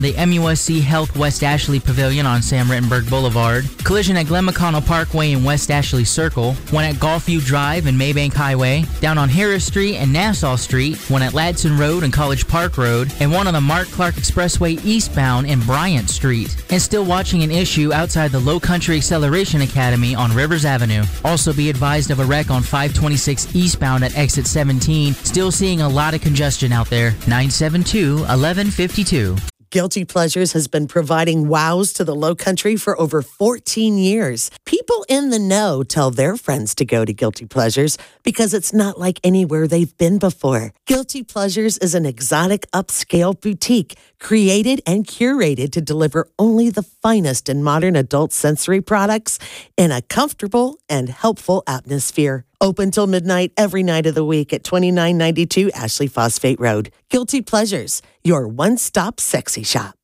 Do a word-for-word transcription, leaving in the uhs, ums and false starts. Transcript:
The M U S C Health West Ashley Pavilion on Sam Rittenberg Boulevard, collision at Glen McConnell Parkway and West Ashley Circle, one at Golfview Drive and Maybank Highway, down on Harris Street and Nassau Street, one at Ladson Road and College Park Road, and one on the Mark Clark Expressway eastbound in Bryant Street. And still watching an issue outside the Low Country Acceleration Academy on Rivers Avenue. Also be advised of a wreck on five twenty-six eastbound at exit seventeen. Still seeing a lot of congestion out there. nine seven two, one one five two. Guilty Pleasures has been providing wows to the Low Country for over fourteen years. People in the know tell their friends to go to Guilty Pleasures because it's not like anywhere they've been before. Guilty Pleasures is an exotic upscale boutique created and curated to deliver only the finest in modern adult sensory products in a comfortable and helpful atmosphere. Open till midnight every night of the week at twenty-nine ninety-two Ashley Phosphate Road. Guilty Pleasures, your one-stop sexy shop.